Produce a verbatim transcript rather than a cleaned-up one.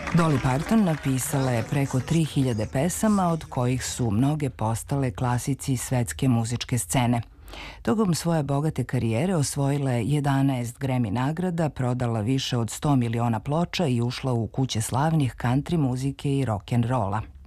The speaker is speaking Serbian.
Dolly Parton napisala je preko tri hiljade pesama, od kojih su mnoge postale klasici svetske muzičke scene. Tokom svoje bogate karijere osvojila je jedanaest Grammy nagrada, prodala više od sto miliona ploča i ušla u kuće slavnih country muzike i rock'n'rolla.